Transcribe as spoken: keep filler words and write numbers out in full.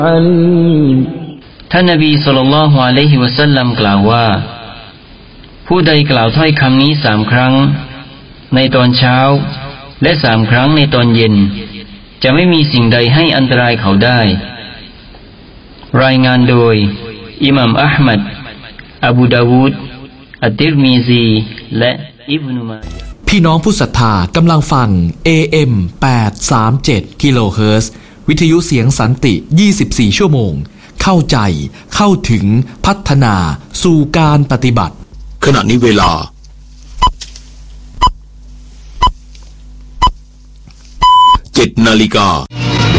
ท่านนบีศ็อลลัลลอฮุอะลัยฮิวะซัลลัมกล่าวว่าผู้ใดกล่าวถ้อยคำนี้สามครั้งในตอนเช้าและสามครั้งในตอนเย็นจะไม่มีสิ่งใดให้อันตรายเขาได้รายงานโดยอิหม่ามอะห์มัดอบูดาวูดอัตติรมีซีและอิบนุมาญะห์พี่น้องผู้ศรัทธากำลังฟัง เอ เอ็ม แปดสามเจ็ด กิโลเฮิรตซ์วิทยุเสียงสันติยี่สิบสี่ชั่วโมงเข้าใจเข้าถึงพัฒนาสู่การปฏิบัติขณะนี้เวลาเจ็ดนาฬิกา